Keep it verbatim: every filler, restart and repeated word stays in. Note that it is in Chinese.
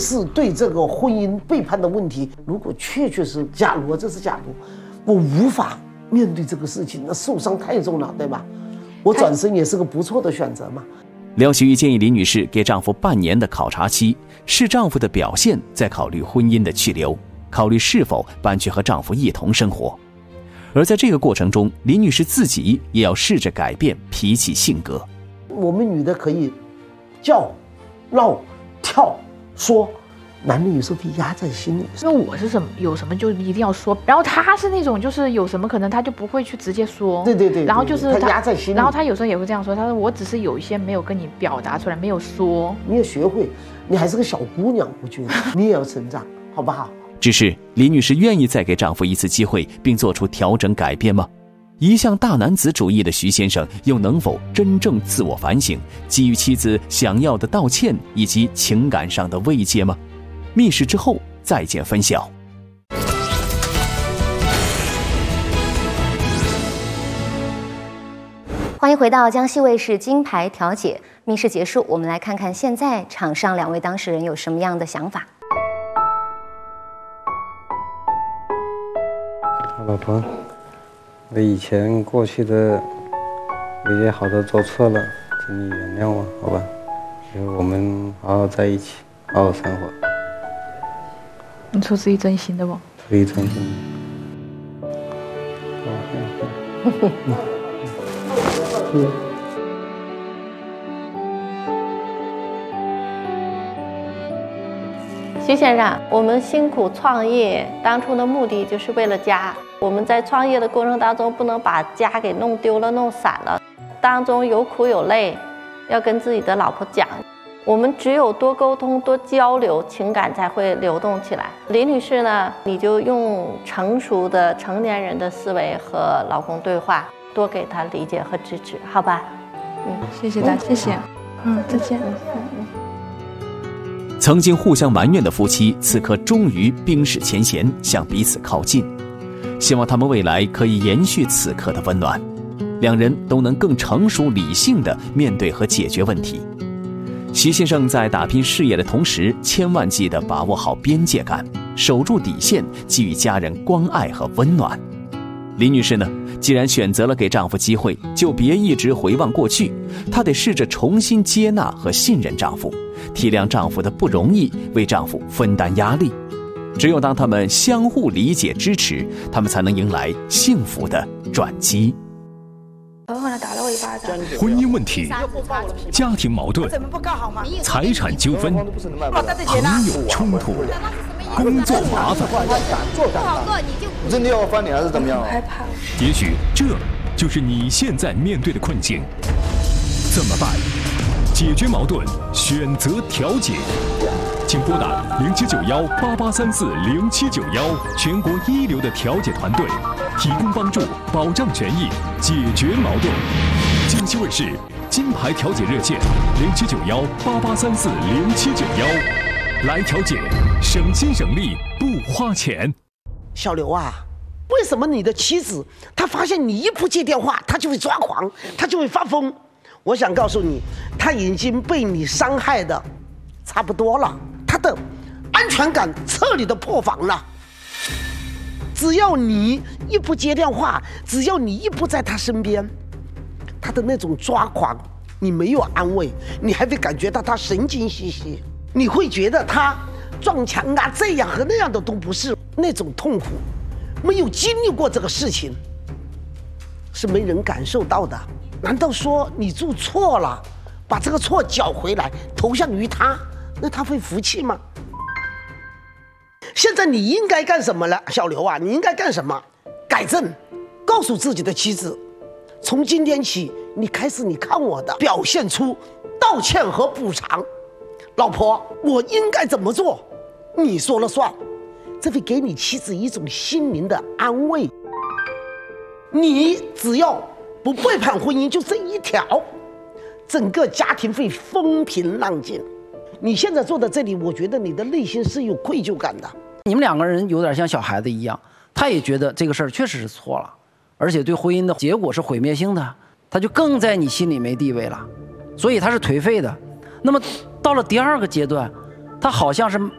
是对这个婚姻背叛的问题，如果确确是假如这是假如，我无法面对这个事情，那受伤太重了，对吧？我转身也是个不错的选择嘛。 廖旭玉建议李女士给丈夫半年的考察期，视丈夫的表现，再考虑婚姻的去留，考虑是否搬去和丈夫一同生活。而在这个过程中，李女士自己也要试着改变脾气性格。 我们女的可以叫、闹、跳、说，男的有时候得压在心里。 因为我是什么有什么就一定要说，然后他是那种就是有什么可能他就不会去直接说。 对对 对, 对。 然后就是他压在心里。 然后他有时候也会这样说，他说我只是有一些没有跟你表达出来，没有说。 你也学会，你还是个小姑娘，我觉得你也要成长，好不好？ 只是李女士愿意再给丈夫一次机会，并做出调整改变吗？一向大男子主义的徐先生又能否真正自我反省，给予妻子想要的道歉以及情感上的慰藉吗？密室之后再见分晓。 欢迎回到江西卫视金牌调解密室结束，我们来看看现在场上两位当事人有什么样的想法。 老婆，我以前过去的有些好多做错了，请你原谅我，好吧？以后我们好好在一起，好好生活。 你出自于真心的不？ 出于真心的。嗯。 徐先生，我们辛苦创业，当初的目的就是为了家。我们在创业的过程当中，不能把家给弄丢了、弄散了，当中有苦有累，要跟自己的老婆讲。我们只有多沟通、多交流，情感才会流动起来。李女士呢，你就用成熟的成年人的思维和老公对话，多给他理解和支持，好吧？ 嗯，谢谢大家，谢谢。嗯，再见。 曾经互相埋怨的夫妻，此刻终于冰释前嫌，向彼此靠近。希望他们未来可以延续此刻的温暖，两人都能更成熟理性地面对和解决问题。徐先生在打拼事业的同时，千万记得把握好边界感，守住底线，给予家人关爱和温暖。李女士呢，既然选择了给丈夫机会，就别一直回望过去，她得试着重新接纳和信任丈夫，体谅丈夫的不容易，为丈夫分担压力。只有当他们相互理解支持，他们才能迎来幸福的转机。 婚姻问题、家庭矛盾、财产纠纷、朋友冲突、工作麻烦， 你真的要翻脸还是怎么样？ 也许这就是你现在面对的困境。怎么办？解决矛盾，选择调解。请拨打零七九幺八八三四零七九幺，全国一流的调解团队，提供帮助，保障权益，解决矛盾。江西卫视金牌调解热线零七九幺八八三四零七九幺，来调解，省心省力不花钱。 小刘啊，为什么你的妻子她发现你一不接电话，她就会抓狂，她就会发疯？我想告诉你，她已经被你伤害的差不多了，她的安全感彻底的破防了。只要你一不接电话，只要你一不在她身边，她的那种抓狂，你没有安慰，你还会感觉到她神经兮兮，你会觉得她撞墙啊，这样和那样的都不是，那种痛苦，没有经历过这个事情，是没人感受到的。难道说你做错了，把这个错缴回来，投向于他，那他会服气吗？现在你应该干什么了，小刘啊？你应该干什么？改正，告诉自己的妻子，从今天起，你开始你看我的，表现出道歉和补偿。老婆，我应该怎么做？你说了算，这会给你妻子一种心灵的安慰。你只要不背叛婚姻，就这一条，整个家庭会风平浪静。你现在坐在这里，我觉得你的内心是有愧疚感的。 你们两个人有点像小孩子一样，他也觉得这个事儿确实是错了，而且对婚姻的结果是毁灭性的，他就更在你心里没地位了，所以他是颓废的。那么到了第二个阶段，他好像是